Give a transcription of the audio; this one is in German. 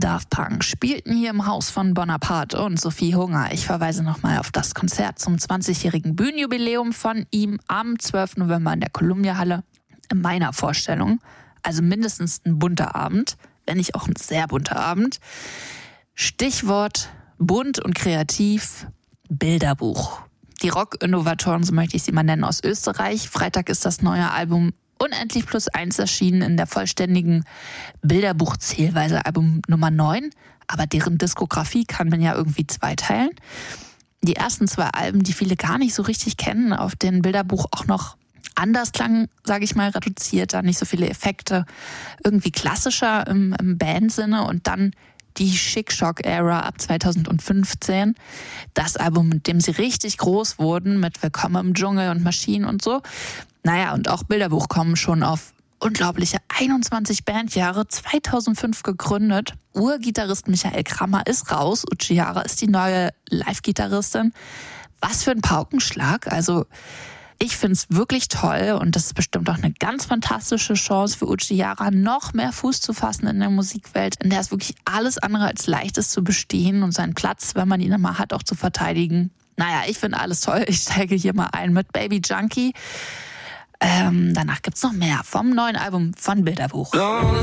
Daft Punk spielten hier im Haus von Bonaparte und Sophie Hunger. Ich verweise nochmal auf das Konzert zum 20-jährigen Bühnenjubiläum von ihm am 12. November in der Columbia-Halle. In meiner Vorstellung, also mindestens ein bunter Abend, wenn nicht auch ein sehr bunter Abend. Stichwort bunt und kreativ, Bilderbuch. Die Rock-Innovatoren, so möchte ich sie mal nennen, aus Österreich. Freitag ist das neue Album Unendlich Plus 1 erschienen in der vollständigen Bilderbuch-Zählweise Album Nummer 9. Aber deren Diskografie kann man ja irgendwie zweiteilen. Die ersten 2 Alben, die viele gar nicht so richtig kennen, auf den Bilderbuch auch noch anders klang, sage ich mal, reduzierter, nicht so viele Effekte, irgendwie klassischer im Bandsinne und dann die Chic-Shock-Ära ab 2015. Das Album, mit dem sie richtig groß wurden, mit Willkommen im Dschungel und Maschinen und so. Naja, und auch Bilderbuch kommen schon auf unglaubliche 21 Bandjahre, 2005 gegründet. Urgitarrist Michael Krammer ist raus, Uchihara ist die neue Live-Gitarristin. Was für ein Paukenschlag, also ich finde es wirklich toll und das ist bestimmt auch eine ganz fantastische Chance für Uchihara, noch mehr Fuß zu fassen in der Musikwelt, in der es wirklich alles andere als leicht ist zu bestehen und seinen Platz, wenn man ihn mal hat, auch zu verteidigen. Naja, ich finde alles toll. Ich steige hier mal ein mit Baby Junkie. Danach gibt's noch mehr vom neuen Album von Bilderbuch.